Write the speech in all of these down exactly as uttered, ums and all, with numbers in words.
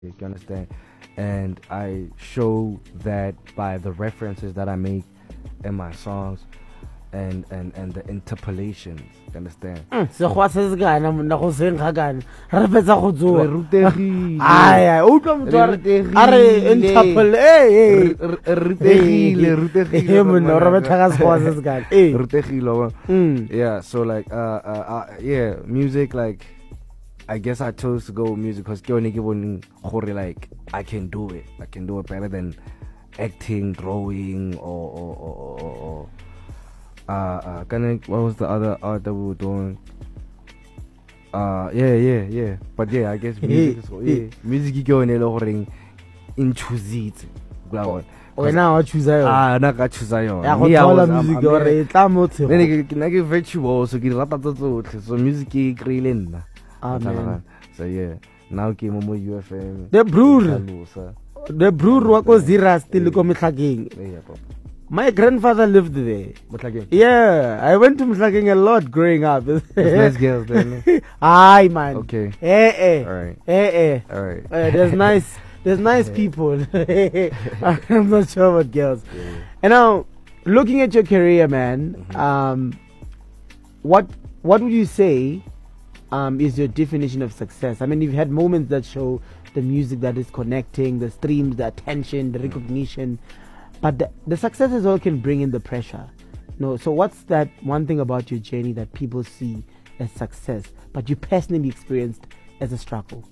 You understand? And I show that by the references that I make in my songs and and and the interpolations. You understand? se go se se kana monna go seng ga kana re fetsa go Re tsoa rutegile. ai ai o tlo motho Re rutegile. a re interpol eh eh Re- re- rutegile, rutegile, eh monna re manaka. betla ga se go se se kana eh Rutegile, wa. mm Yeah, so like uh, uh, uh yeah, music, like I guess I chose to go with music because like I can do it. I can do it better than acting, drawing, or or or, or, or uh, uh kinda, what was the other art that we were doing? Uh yeah, yeah, yeah. But yeah, I guess music is yeah. Music is going to in choose it. wena wa choose yo Ah, na ka choose yona. ya go Me, I thola was- I'm- music I'm- yo re tla motse Then ke ke na ke virtuoso ke rata tse tsotlhe, so music ke kreile nna. Amen. So yeah, now ke mo mo U F M. The brewer. Tlhalosa. the brewer wa ko zira still ko Mhlakeng. Yeah, papa. My grandfather lived there. Motlhakeng. Yeah, I went to Mhlakeng a lot growing up. There's nice girls there, no? Aye, man. Okay. Eh, eh. Alright. Eh, eh. Alright. Uh, there's nice, there's nice people. I'm not sure about girls. Yeah. And now, looking at your career, man, Mhm. um, what what would you say um, is your definition of success? I mean, you've had moments that show the music that is connecting, the streams, the attention, the recognition, but the, the successes all can bring in the pressure. No, so what's that one thing about your journey that people see as success, but you personally experienced as a struggle?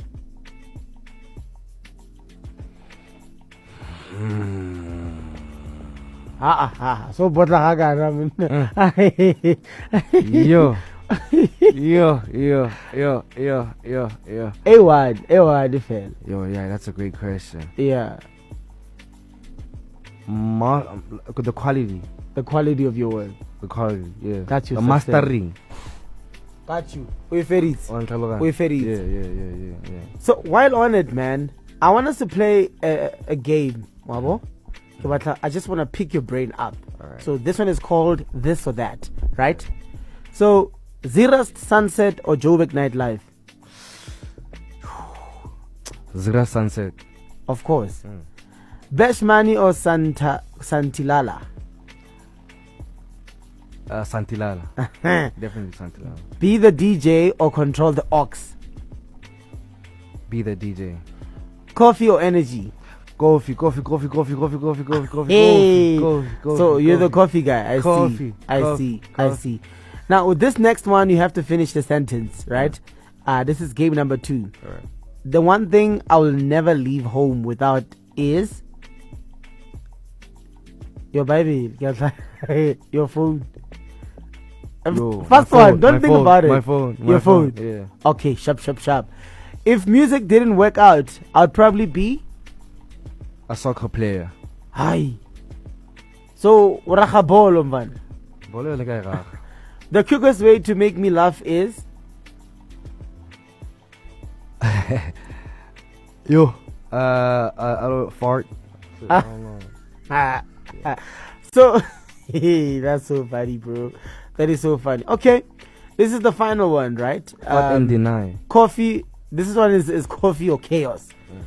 Ah, ah, ah. So, but like I Yo. Yo, yo, yo, yo, yo, yo. A word, A word, fell. Yo, yeah, that's a great question. Yeah, Ma- um, the quality. the quality of your work. The quality, yeah. That's your the success. mastering. Got you. We ferries. On Tlhaloga. We ferries. Yeah, yeah, yeah, yeah, yeah. So while on it, man, I want us to play a, a game, Wabo. So, but uh, I just want to pick your brain up. Alright. So this one is called This or That, right? So Zirast Sunset or Joburg Nightlife? Zira Sunset. Of course. Mm. Beshmani or Santa Santilala? Uh, Santilala. Definitely Santilala. Be the D J or control the aux? Be the D J. Coffee or energy? Coffee, coffee, coffee, coffee, coffee, coffee, coffee, coffee, Hey. coffee, coffee, So coffee, you're the coffee. coffee guy. I Coffee, see. I coffee, see. I coffee. see. Now with this next one, you have to finish the sentence, right? Uh, this is game number two. Alright. The one thing I will never leave home without is your baby, your phone. Um, Yo, my First phone, one, don't my think phone, about it. My phone. Your my phone. phone. Yeah. Okay, sharp, sharp, sharp. If music didn't work out, I'd probably be A soccer player. hi. So rakhabolo man. Bolo le kae ga? The quickest way to make me laugh is Yo. Uh, uh, I don't fart. I don't know. ah, ah. So that's so funny, bro. That is so funny. Okay, this is the final one, right? Fart and deny. Coffee. This is one is, is coffee or chaos.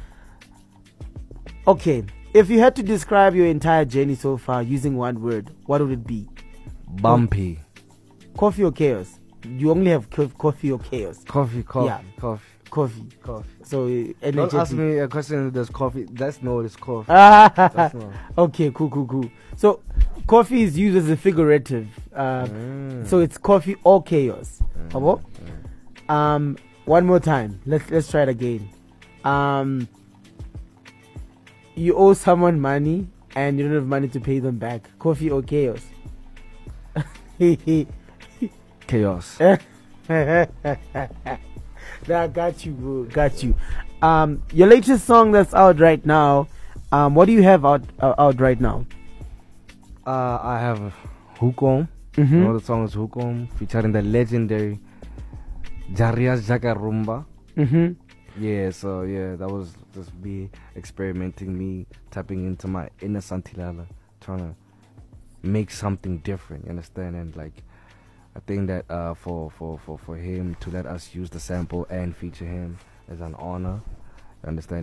Okay, if you had to describe your entire journey so far using one word, what would it be? Bumpy. Coffee or chaos? You only have co- coffee or chaos. Coffee, coffee, Yeah. coffee, Coffee. coffee. So uh, Don't energetic. ask me a question. There's coffee. That's no. It's coffee. That's no. Okay, cool, cool, cool. So, coffee is used as a figurative. Uh, Mm. So it's coffee or chaos. Mm, Abo? mm. Um, one more time. Let's let's try it again. Um, you owe someone money and you don't have money to pay them back. Coffee or chaos? Chaos. Nah, got you, bro. Got you. Um, your latest song that's out right now. Um, what do you have out uh, out right now? Uh, I have Hukom. Mhm. You know the song is Hukom, featuring the legendary Jarias Jacarumba. Mm-hmm. Yeah, so yeah, that was just me experimenting, me tapping into my inner Santilala, trying to make something different. You understand? And like, I think that uh, for, for, for, for him to let us use the sample and feature him is an honor. understand.